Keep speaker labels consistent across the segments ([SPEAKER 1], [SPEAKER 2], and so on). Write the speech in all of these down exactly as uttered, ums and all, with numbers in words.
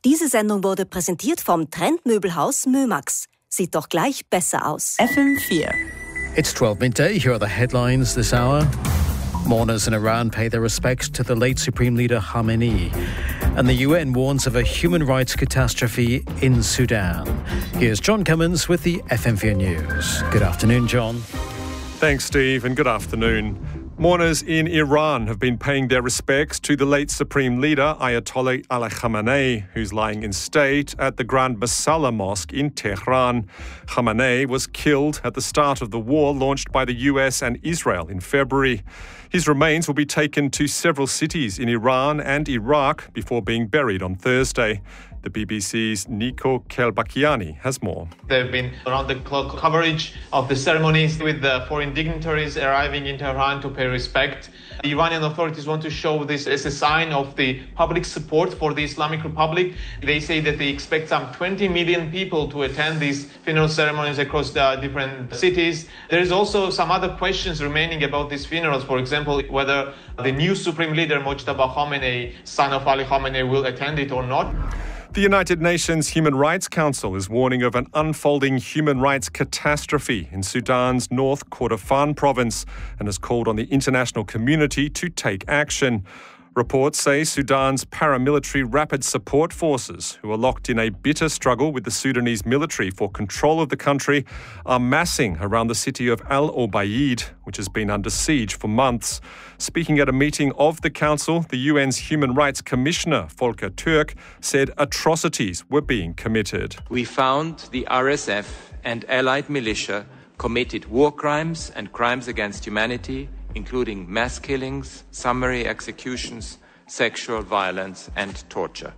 [SPEAKER 1] Diese Sendung wurde präsentiert vom Trendmöbelhaus Mömax. Sieht doch gleich besser aus.
[SPEAKER 2] F M four.
[SPEAKER 3] It's twelve midday. Here are the headlines this hour. Mourners in Iran pay their respects to the late Supreme Leader Khamenei. And the U N warns of a human rights catastrophe in Sudan. Here's John Cummins with the F M four News. Good afternoon, John.
[SPEAKER 4] Thanks, Steve, and good afternoon. Mourners in Iran have been paying their respects to the late Supreme Leader Ayatollah Ali Khamenei, who's lying in state at the Grand Masala Mosque in Tehran. Khamenei was killed at the start of the war launched by the U S and Israel in February. His remains will be taken to several cities in Iran and Iraq before being buried on Thursday. The B B C's Nico Kelbakiani has more.
[SPEAKER 5] There have been around-the-clock coverage of the ceremonies with the foreign dignitaries arriving in Tehran to pay respect. The Iranian authorities want to show this as a sign of the public support for the Islamic Republic. They say that they expect some twenty million people to attend these funeral ceremonies across the different cities. There is also some other questions remaining about these funerals. For example, whether the new Supreme Leader, Mojtaba Khamenei, son of Ali Khamenei, will attend it or not.
[SPEAKER 4] The United Nations Human Rights Council is warning of an unfolding human rights catastrophe in Sudan's North Kordofan province and has called on the international community to take action. Reports say Sudan's paramilitary rapid support forces, who are locked in a bitter struggle with the Sudanese military for control of the country, are massing around the city of Al Obeid, which has been under siege for months. Speaking at a meeting of the council, the U N's Human Rights Commissioner, Volker Türk, said atrocities were being committed.
[SPEAKER 6] We found the R S F and allied militia committed war crimes and crimes against humanity, including mass killings, summary executions, sexual violence and torture.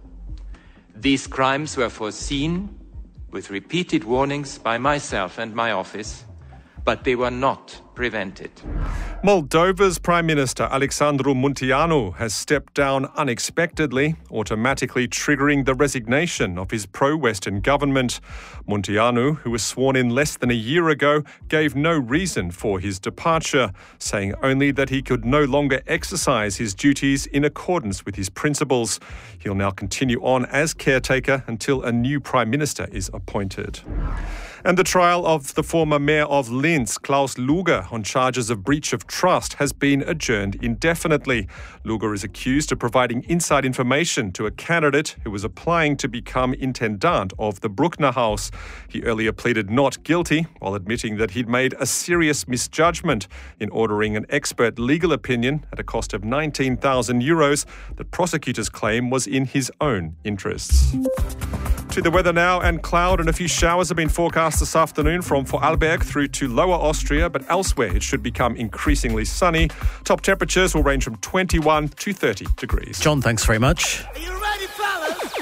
[SPEAKER 6] These crimes were foreseen with repeated warnings by myself and my office, but they were not prevented.
[SPEAKER 4] Moldova's Prime Minister Alexandru Munteanu has stepped down unexpectedly, automatically triggering the resignation of his pro-Western government. Munteanu, who was sworn in less than a year ago, gave no reason for his departure, saying only that he could no longer exercise his duties in accordance with his principles. He'll now continue on as caretaker until a new Prime Minister is appointed. And the trial of the former mayor of Linz, Klaus Luger, on charges of breach of trust has been adjourned indefinitely. Luger is accused of providing inside information to a candidate who was applying to become intendant of the Bruckner House. He earlier pleaded not guilty while admitting that he'd made a serious misjudgment in ordering an expert legal opinion at a cost of nineteen thousand euros that prosecutors claim was in his own interests. To the weather now, and cloud and a few showers have been forecast this afternoon from Vorarlberg through to Lower Austria, but elsewhere it should become increasingly sunny. Top temperatures will range from twenty-one to thirty degrees.
[SPEAKER 3] John, thanks very much.
[SPEAKER 7] Are you ready, fellas?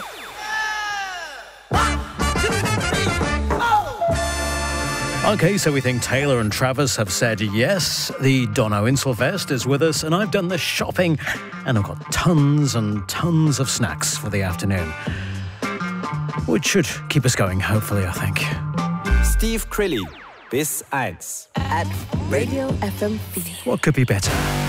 [SPEAKER 3] OK, so we think Taylor and Travis have said yes. The Donau Inselfest is with us, and I've done the shopping, and I've got tons and tons of snacks for the afternoon, which should keep us going, hopefully, I think.
[SPEAKER 2] Steve Crilly, bis eins.
[SPEAKER 1] At Radio F M four.
[SPEAKER 3] What could be better?